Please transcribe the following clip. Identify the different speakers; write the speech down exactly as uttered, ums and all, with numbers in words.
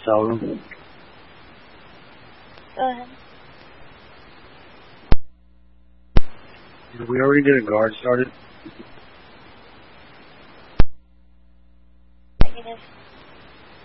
Speaker 1: cell room.
Speaker 2: Go ahead.
Speaker 1: Did we already get a guard started?
Speaker 2: Negative.